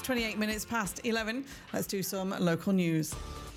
28 minutes past 11. Let's do some local news.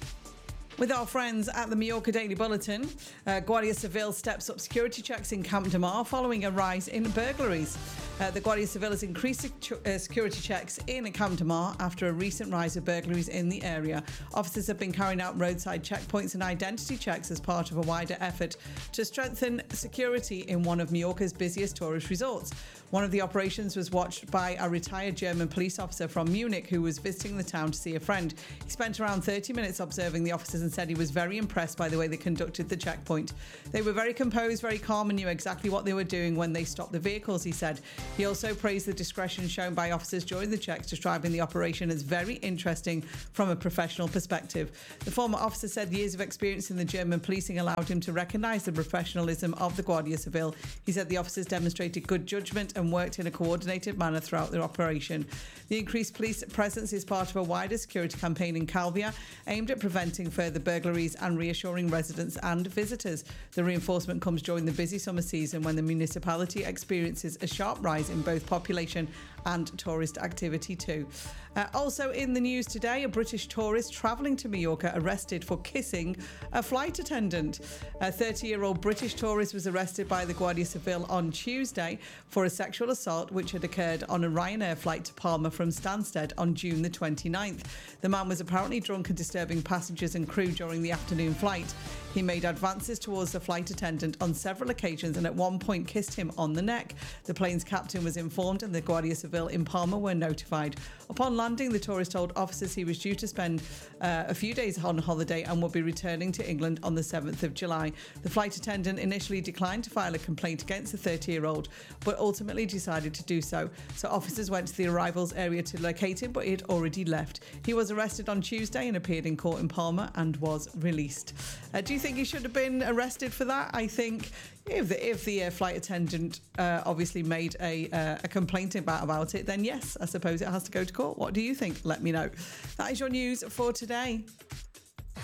With our friends at the Mallorca Daily Bulletin, Guardia Civil steps up security checks in Camp de Mar following a rise in burglaries. The Guardia Civil has increased security checks in Camp de Mar after a recent rise of burglaries in the area. Officers have been carrying out roadside checkpoints and identity checks as part of a wider effort to strengthen security in one of Mallorca's busiest tourist resorts. One of the operations was watched by a retired German police officer from Munich who was visiting the town to see a friend. He spent around 30 minutes observing the officers and said he was very impressed by the way they conducted the checkpoint. They were very composed, very calm, and knew exactly what they were doing when they stopped the vehicles, he said. He also praised the discretion shown by officers during the checks, describing the operation as very interesting from a professional perspective. The former officer said years of experience in the German policing allowed him to recognise the professionalism of the Guardia Civil. He said the officers demonstrated good judgment and worked in a coordinated manner throughout their operation. The increased police presence is part of a wider security campaign in Calvia aimed at preventing further burglaries and reassuring residents and visitors. The reinforcement comes during the busy summer season when the municipality experiences a sharp rise in both population and tourist activity too. Also in the news today, a British tourist travelling to Mallorca arrested for kissing a flight attendant. A 30-year-old British tourist was arrested by the Guardia Civil on Tuesday for a sexual assault which had occurred on a Ryanair flight to Palma from Stansted on June the 29th. The man was apparently drunk and disturbing passengers and crew during the afternoon flight. He made advances towards the flight attendant on several occasions and at one point kissed him on the neck. The plane's captain was informed and the Guardia Civil in Palma were notified. Upon landing, the tourist told officers he was due to spend a few days on holiday and would be returning to England on the 7th of July. The flight attendant initially declined to file a complaint against the 30-year-old, but ultimately decided to do so. So officers went to the arrivals area to locate him, but he had already left. He was arrested on Tuesday and appeared in court in Palma and was released. Do you think he should have been arrested for that? I think if the flight attendant obviously made a complaint about it, then yes, I suppose it has to go to court. What do you think? Let me know. That is your news for today.